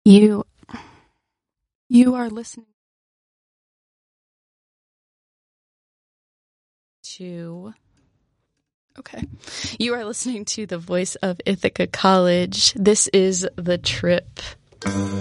You you are listening to Okay. You are listening to the voice of Ithaca College. This is The Trip.